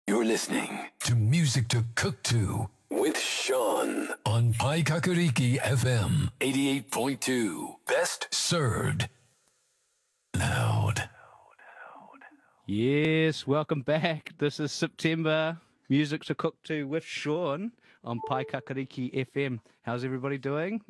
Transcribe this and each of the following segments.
You're listening to Music to Cook To with Sean on Paikakariki FM 88.2. Best served loud. Yes, welcome back. This is September Music to Cook To with Sean on Paikakariki FM. How's everybody doing?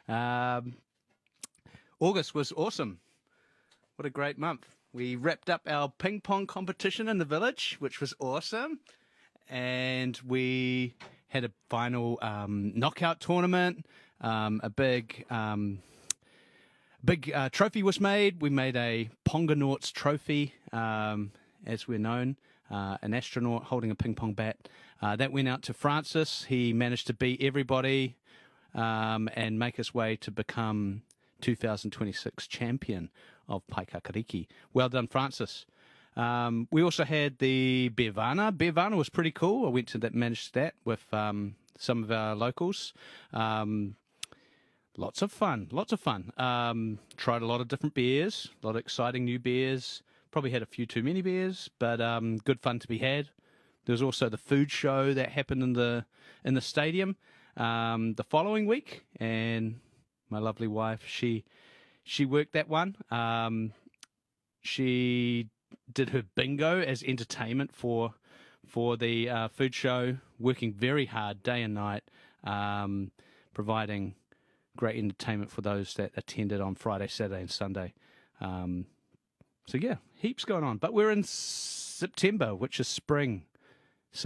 August was awesome. What a great month. We wrapped up our ping pong competition in the village, which was awesome. And we had a final knockout tournament. A big trophy was made. We made a Pongonauts trophy, as we're known, an astronaut holding a ping pong bat. That went out to Francis. He managed to beat everybody and make his way to become 2026 champion of Paikakariki. Well done, Francis. We also had the Beervana. Beervana was pretty cool. I went to that, managed that with some of our locals. Lots of fun. Tried a lot of different beers, a lot of exciting new beers. Probably had a few too many beers, but good fun to be had. There was also the food show that happened in the stadium the following week, and my lovely wife, she worked that one. She did her bingo as entertainment for the food show, working very hard day and night, providing great entertainment for those that attended on Friday, Saturday, and Sunday. So yeah, heaps going on. But we're in September, which is spring. It's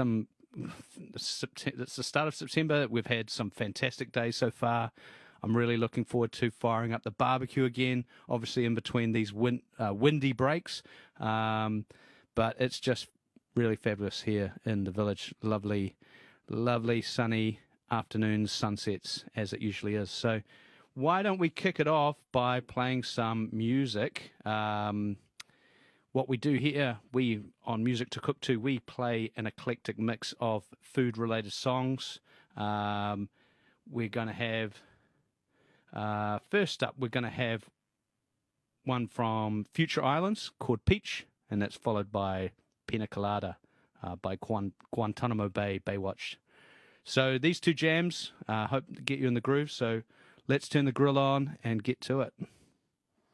the start of September. We've had some fantastic days so far. I'm really looking forward to firing up the barbecue again, obviously in between these windy breaks. But it's just really fabulous here in the village. Lovely, lovely sunny afternoons, sunsets, as it usually is. So why don't we kick it off by playing some music? What we do here, on Music to Cook To, we play an eclectic mix of food-related songs. We're going to have... first up, we're going to have one from Future Islands called Peach, and that's followed by Pina Colada by Guantanamo Bay Baywatch. So these two jams hope to get you in the groove, so let's turn the grill on and get to it.